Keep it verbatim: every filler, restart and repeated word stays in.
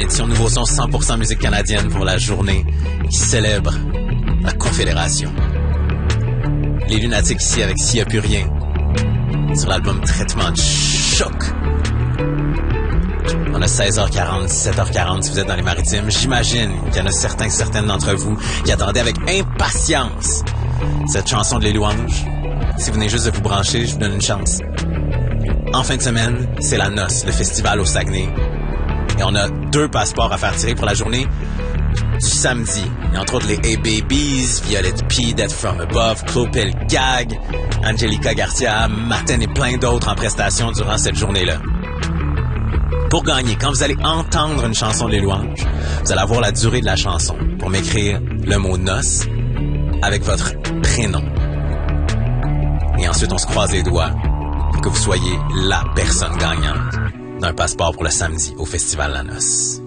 édition de Nouveau Son cent pour cent musique canadienne pour la journée qui célèbre la Confédération. Les Lunatiques ici avec S'il y a plus rien sur l'album Traitement de choc. On a seize heures quarante, dix-sept heures quarante si vous êtes dans les Maritimes. J'imagine qu'il y en a certains, certaines d'entre vous qui attendaient avec impatience cette chanson de Les Louanges. Si vous venez juste de vous brancher, je vous donne une chance. En fin de semaine, c'est la noce, le festival au Saguenay. Et on a deux passeports à faire tirer pour la journée du samedi. Il y a entre autres les A-Babies, Violette P, Death From Above, Clopel Gag, Angelica Garcia, Martin et plein d'autres en prestation durant cette journée-là. Pour gagner, quand vous allez entendre une chanson de Les Louanges, vous allez avoir la durée de la chanson pour m'écrire le mot noce avec votre prénom. Et ensuite, on se croise les doigts pour que vous soyez la personne gagnante d'un passeport pour le samedi au Festival La Noce.